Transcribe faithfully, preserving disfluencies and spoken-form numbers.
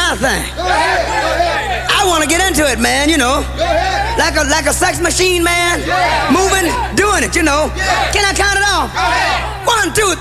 my thing. I want to get into it, man, you know. Like a, like a sex machine, man. Moving, doing it, you know. Can I count it off? One, two,